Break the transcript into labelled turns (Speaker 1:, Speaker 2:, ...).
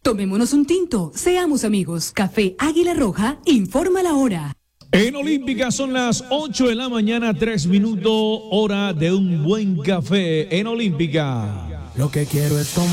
Speaker 1: Tomémonos un tinto, seamos amigos. Café Águila Roja, informa la hora.
Speaker 2: En Olímpica son las 8 de la mañana, 3 minutos, hora de un buen café en Olímpica.
Speaker 3: Lo que quiero es tomar.